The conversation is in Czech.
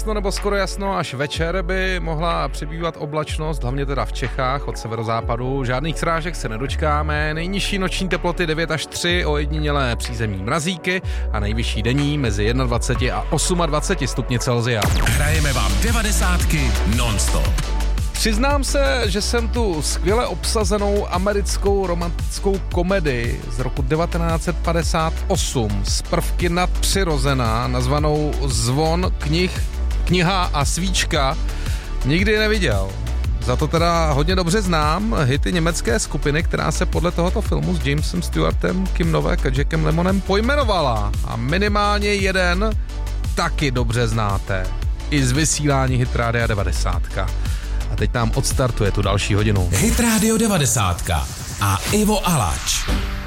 No nebo skoro jasno, až večer by mohla přibývat oblačnost, hlavně teda v Čechách od severozápadu. Žádných srážek se nedočkáme, nejnižší noční teploty 9 až 3, ojedinělé přízemní mrazíky a nejvyšší denní mezi 21 a 28 stupni Celsia. Hrajeme vám 90 non-stop. Přiznám se, že jsem tu skvěle obsazenou americkou romantickou komedii z roku 1958 z prvky nadpřirozená, nazvanou Zvon, kniha a svíčka, nikdy neviděl. Za to teda hodně dobře znám hity německé skupiny, která se podle tohoto filmu s Jamesem Stewartem, Kim Novak a Jackem Lemmonem pojmenovala. A minimálně jeden taky dobře znáte. I z vysílání Hit Rádia 90. A teď nám odstartuje tu další hodinu. Hit Radio 90 a Ivo Alač.